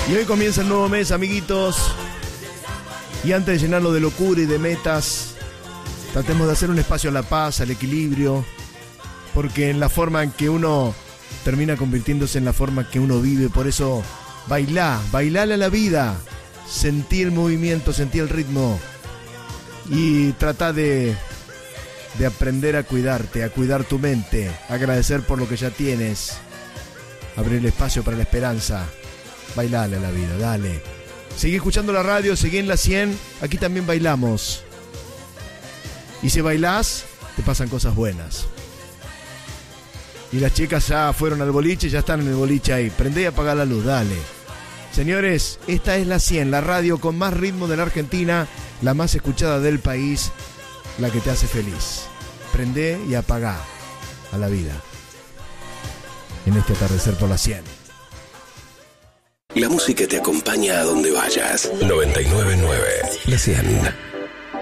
Y hoy comienza el nuevo mes, amiguitos. Y antes de llenarlo de locura y de metas, tratemos de hacer un espacio a la paz, al equilibrio, porque en la forma en que uno termina convirtiéndose en la forma que uno vive. Por eso, bailale a la vida, sentí el movimiento, sentí el ritmo y trata de aprender a cuidarte, a cuidar tu mente, agradecer por lo que ya tienes, abrir el espacio para la esperanza. Bailale a la vida, dale. Seguí escuchando la radio, seguí en la 100, aquí también bailamos. Y si bailás, te pasan cosas buenas. Y las chicas ya fueron al boliche, ya están en el boliche ahí. Prendé y apagá la luz, dale. Señores, esta es la 100, la radio con más ritmo de la Argentina, la más escuchada del país, la que te hace feliz. Prendé y apagá a la vida en este atardecer por la 100. La música te acompaña a donde vayas. 99.9, la 100.